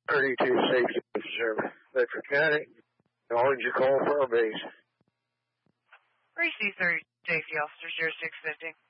32 Safety Officer, Bedford County. Acknowledge your call for our base. Receive 30 Safety Officer 0650.